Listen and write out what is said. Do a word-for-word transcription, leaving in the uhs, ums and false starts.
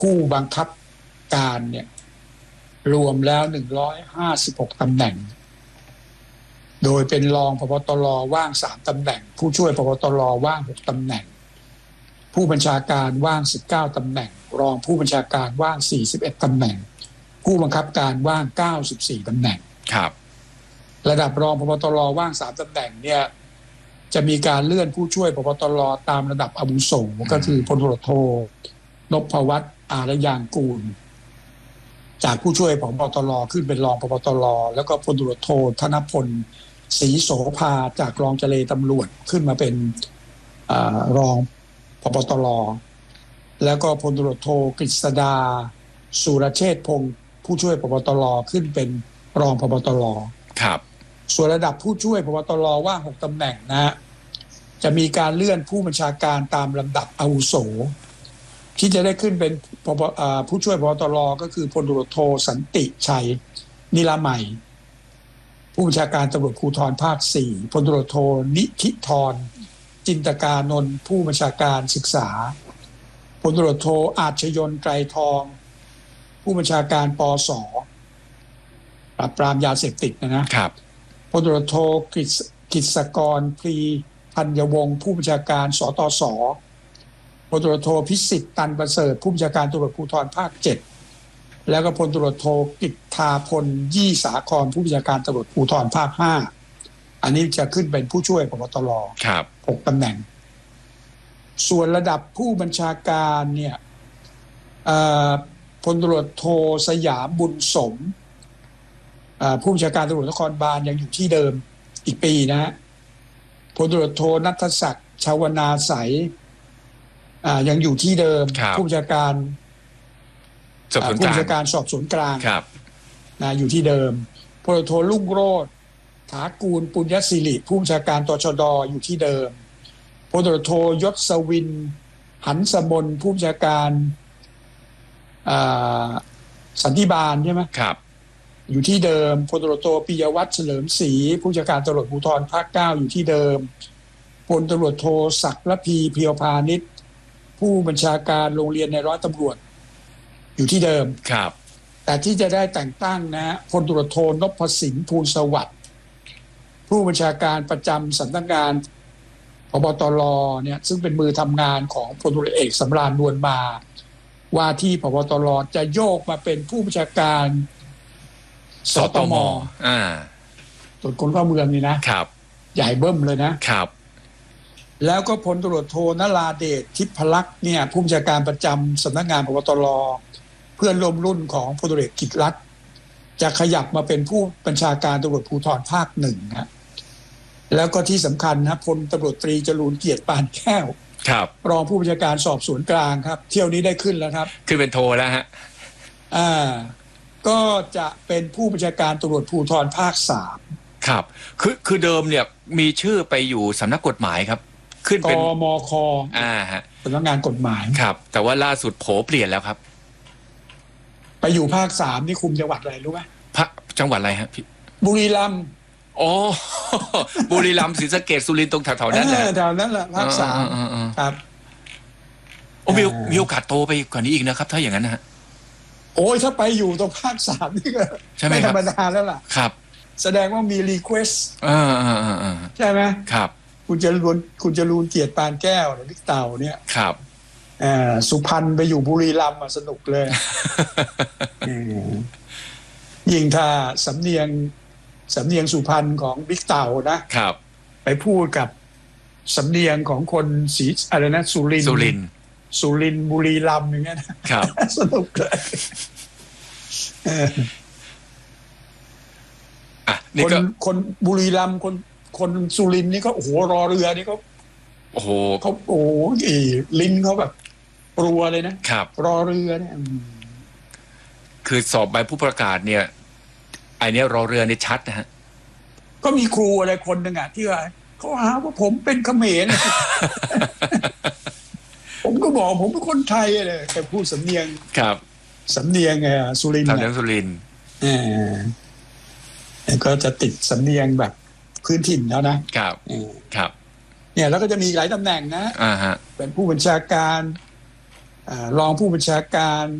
ผู้บังคับการเนี่ยรวมแล้วหนึ่งร้อยห้าสิบหกตำแหน่งโดยเป็นรองผบ.ตร.ว่างสามตำแหน่งผู้ช่วยผบ.ตร.ว่างหกตำแหน่งผู้บัญชาการว่างสิบเก้าตำแหน่งรองผู้บัญชาการว่างสี่สิบเอ็ดตำแหน่งผู้บังคับการว่างเก้าสิบสี่ตำแหน่งครับระดับรองผบ.ตร.ว่างสามตำแหน่งเนี่ยจะมีการเลื่อนผู้ช่วยผบ.ตร.ตามระดับอาวุโสก็คือพลตำรวจโทนพวัฒน์อารยางกูลจากผู้ช่วยผบ.ตร.ขึ้นเป็นรองผบ.ตร.แล้วก็พลตำรวจโทธนพลศรีโสภาจากรองเจรตำรวจขึ้นมาเป็นอรองผบ.ตร.แล้วก็พลตำรวจโทกฤษดาสุรเชษฐ์พงศ์ผู้ช่วยผบ.ตร.ขึ้นเป็นรองผบ.ตร. ครับส่วนระดับผู้ช่วยผบ.ตร.ว่างหกตำแหน่งนะฮะจะมีการเลื่อนผู้บัญชาการตามลำดับอาวุโสที่จะได้ขึ้นเป็นผู้ช่วยผบ.ตร.ก็คือพลตำรวจโทสันติชัยนิรมัยผู้บัญชาการตำรวจภูธรภาคสี่พลตำรวจโทนิธิธรจินตกานนท์ผู้บัญชาการศึกษาพลตำรวจโทอาชยนต์ไกรทองผู้บัญชาการปส.ปราบปรามยาเสพติดนะครับพลตำรวจโทกฤษกรพลีธัญวงศ์ผู้บัญชาการสตส.พลตำรวจโทพิสิทธิ์ตันประเสริฐผู้บัญชาการตำรวจภูธรภาคเจ็ดแล้วก็พลตำรวจโทกิตตาพลยี่สาครผู้บัญชาการตำรวจภูธรภาคห้าอันนี้จะขึ้นเป็นผู้ช่วยผบ.ตร. ครับหกตำแหน่งส่วนระดับผู้บัญชาการเนี่ยพลตำรวจโทสยามบุญสมผู้บัญชาการตำรวจนครบาลยังอยู่ที่เดิมอีกปีนะฮะพลตำรวจโทณัฐศักดิ์ชาวนาใสยังอยู่ที่เดิมผู้บัญชาการผู้บัญชาการสอบสวนกลางนะอยู่ที่เดิมพลตำรวจโทลุ่งโรจน์ถากูลปุญญศิริผู้บัญชาการตชด.อยู่ที่เดิมพลตำรวจโทยศวินหันสมนผู้บัญชาการสันติบาลใช่ไหมครับอยู่ที่เดิมพลตำรวจโทปิยวัฒน์เฉลิมศรีผู้บัญชาการตำรวจภูธรภาคเก้าอยู่ที่เดิมพลตำรวจโทศักดิ์ระพีเพียวพานิชผู้บัญชาการโรงเรียนในร้อยตำรวจอยู่ที่เดิมครับแต่ที่จะได้แต่งตั้งนะพลตำรวจโทนพสินภูลสวัสดิ์ผู้บัญชาการประจำสำนักงานผบ.ตร.เนี่ยซึ่งเป็นมือทำงานของพลตำรวจเอกสำราญนวลมาว่าที่ผบ.ตร.จะโยกมาเป็นผู้บัญชาการสตม. อ่าตรวจคนเข้าเมืองนี่นะครับใหญ่เบิ้มเลยนะครับแล้วก็พลตำรวจโทนราเดชทิพลักษณ์เนี่ยผู้บัญชาการประจำสำนักงานผบ.ตร.เพื่อนร่วมรุ่นของพลตำรวจเอกกิตติรัตน์จะขยับมาเป็นผู้บัญชาการตำรวจภูธรภาคหนึ่งนะแล้วก็ที่สำคัญนะพลตำรวจตรีจรูญเกียรติปานแก้วครับรองผู้บัญชาการสอบสวนกลางครับเที่ยวนี้ได้ขึ้นแล้วครับขึ้นเป็นโทแล้วฮะอ่าก็จะเป็นผู้บัญชาการตำรวจภูธรภาคสามครับคือคือเดิมเนี่ยมีชื่อไปอยู่สำนักกฎหมายครับขึ้นเป็นกมค. อ่าฮะสำนักงานกฎหมายครับแต่ว่าล่าสุดโผเปลี่ยนแล้วครับไปอยู่ภาคสามนี่คุมจังหวัดอะไรรู้ไหมภาคจังหวัดอะไรฮะพี่บุรีรัมย์อ๋อบุรีรัมย์ศรีสะเกษสุรินทร์ตรงแถวๆนั้นแหละแถวนั้นแหละภาคสามครับโอ้มีมีโอกาสโตไปกว่านี้อีกนะครับถ้าอย่างนั้นนะฮะโอ้ยถ้าไปอยู่ตรงภาคสามนี่ก็ไม่ธรรมดาแล้วล่ะครับแสดงว่ามีรีเควสอ่าอ่าอ่าใช่ไหมครับคุณจะรูนคุณจะรูนเกียรติปานแก้วหรือบิ๊กเต่าเนี่ยครับอ่าสุพรรณไปอยู่บุรีรัมย์สนุกเลยยิ่งถ้าสำเนียงสำเนียงสุพรรณของบิ๊กเต่านะครับไปพูดกับสำเนียงของคนศรีอะไรนะสุรินทร์สุรินทร์สุรินทร์บุรีรัมย์อย่างเงี้ยนะครับสนุกเลยอ่ะนี่ก็คนบุรีรัมย์คนคนสุรินทร์นี่ก็โอ้โหรอเรือนี่ก็โอ้โหเขาโอ้โหลิ้นเขาแบบปรัวเลยนะครับรอเรือเนี่ยคือสอบใบผู้ประกาศเนี่ยไอเนี้ยรอเรือนี่ชัดนะฮะก็มีครูอะไรคนหนึ่งอ่ะที่ว่าเขาหาว่าผมเป็นเขมร ผมก็บอกผมเป็นคนไทยเลยแต่พูดสำเนียงครับสำเนียงไงสุรินทร์สำเนียงสุรินทร์เออก็จะติดสำเนียงแบบพื้นถิ่นแล้วนะครับครับเนี่ยแล้วก็จะมีหลายตำแหน่งนะอ่าฮะเป็นผู้บัญชาการอ่ารองผู้บัญชาการ